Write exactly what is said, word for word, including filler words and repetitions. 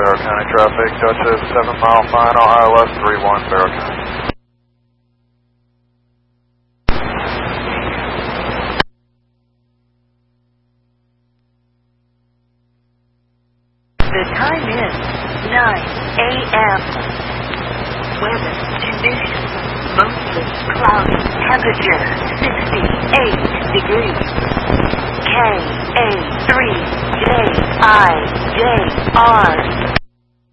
Barrow County traffic, Dutchess, seven mile final, I L S three one, Barrow County. The time is nine A M Weather conditions, mostly cloudy, temperature sixty-eight degrees. K A three J I J R